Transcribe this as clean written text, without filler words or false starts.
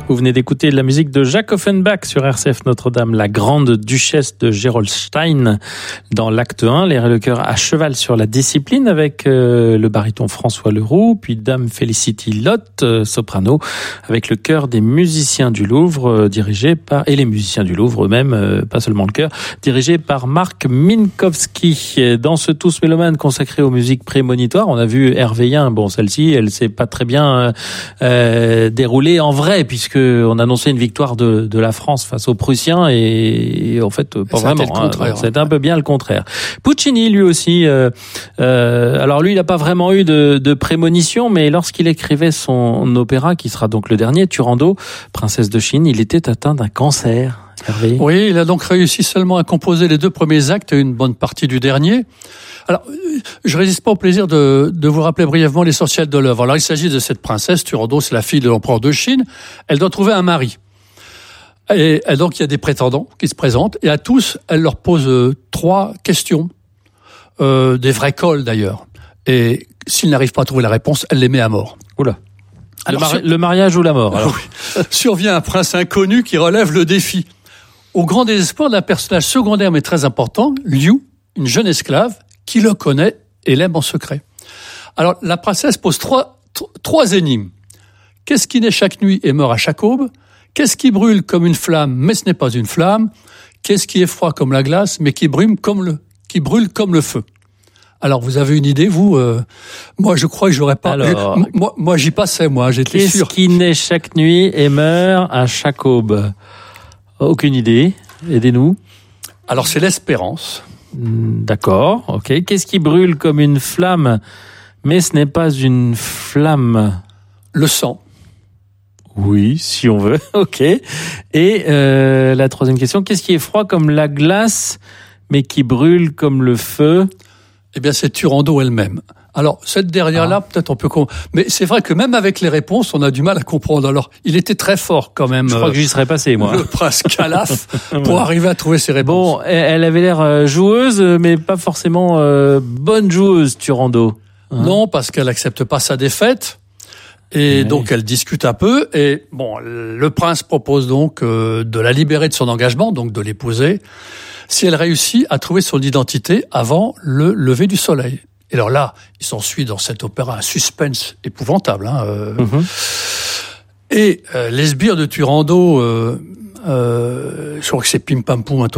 Vous venez d'écouter de la musique de Jacques Offenbach sur RCF Notre-Dame, la grande duchesse de Gerolstein dans l'acte 1, L'air et le cœur à cheval sur la discipline avec le baryton François Leroux, puis Dame Felicity Lott, soprano, avec le chœur des musiciens du Louvre, et les musiciens du Louvre eux-mêmes, pas seulement le chœur, dirigé par Marc Minkowski. Dans ce Tous Mélomanes consacré aux musiques prémonitoires, on a vu Hervéien, celle-ci, elle s'est pas très bien déroulée en vrai, puisque on annonçait une victoire de la France face aux Prussiens et en fait pas vraiment. C'était un peu bien le contraire. Puccini lui aussi. Alors lui, il n'a pas vraiment eu de prémonition, mais lorsqu'il écrivait son opéra, qui sera donc le dernier, Turandot, Princesse de Chine, il était atteint d'un cancer. Hervé. Oui, il a donc réussi seulement à composer les 2 premiers actes et une bonne partie du dernier. Alors, je résiste pas au plaisir de vous rappeler brièvement l'essentiel de l'œuvre. Alors, il s'agit de cette princesse, Turandot, c'est la fille de l'empereur de Chine. Elle doit trouver un mari. Et donc, il y a des prétendants qui se présentent. Et à tous, elle leur pose 3 questions. Des vrais cols, d'ailleurs. Et s'ils n'arrivent pas à trouver la réponse, elle les met à mort. Oula. Le mariage ou la mort, alors. Oui. Survient un prince inconnu qui relève le défi. Au grand désespoir d'un personnage secondaire mais très important, Liu, une jeune esclave, qui le connaît et l'aime en secret. Alors, la princesse pose trois énigmes. Qu'est-ce qui naît chaque nuit et meurt à chaque aube? Qu'est-ce qui brûle comme une flamme, mais ce n'est pas une flamme? Qu'est-ce qui est froid comme la glace, mais qui brûle comme le feu? Alors, vous avez une idée, vous? Moi, je crois que j'aurais pas... Alors, moi, j'y passais, j'étais sûr. Qu'est-ce qui naît chaque nuit et meurt à chaque aube? Aucune idée. Aidez-nous. Alors, c'est l'espérance. D'accord, ok. Qu'est-ce qui brûle comme une flamme, mais ce n'est pas une flamme? Le sang. Oui, si on veut, ok. Et la troisième question, qu'est-ce qui est froid comme la glace, mais qui brûle comme le feu? Eh bien, c'est Turandot elle-même. Alors, cette dernière-là, peut-être on peut... Mais c'est vrai que même avec les réponses, on a du mal à comprendre. Alors, il était très fort quand même. Je crois que j'y serais passé, moi. Le prince Calaf, pour arriver à trouver ses réponses. Bon, elle avait l'air joueuse, mais pas forcément bonne joueuse, Turandot. Non, parce qu'elle accepte pas sa défaite. Et donc, elle discute un peu. Et bon, le prince propose donc de la libérer de son engagement, donc de l'épouser, si elle réussit à trouver son identité avant le lever du soleil. Et alors là, il s'ensuit dans cet opéra un suspense épouvantable. Et les sbires de Turandot, je crois que c'est Pim Pam Poum,